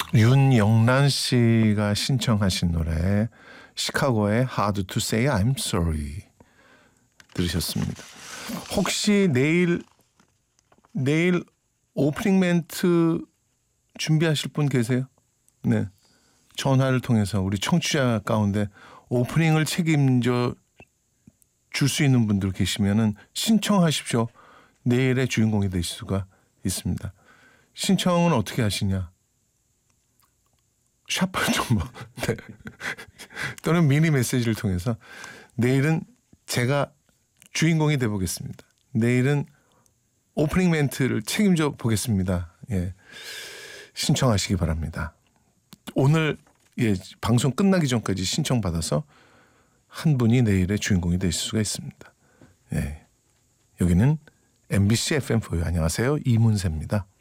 윤영란 씨가 신청하신 노래 시카고의 Hard to Say I'm Sorry 들으셨습니다. 혹시 내일 오프닝 멘트 준비하실 분 계세요? 네. 전화를 통해서 우리 청취자 가운데 오프닝을 책임져 줄 수 있는 분들 계시면은 신청하십시오. 내일의 주인공이 될 수가 있습니다. 신청은 어떻게 하시냐? 샵8.뭐 네. 또는 미니 메시지를 통해서 내일은 제가 주인공이 돼 보겠습니다. 내일은 오프닝 멘트를 책임져 보겠습니다. 예. 신청하시기 바랍니다. 오늘 방송 끝나기 전까지 신청받아서 한 분이 내일의 주인공이 될 수가 있습니다. 예. 여기는 MBC FM4U 안녕하세요. 이문세입니다.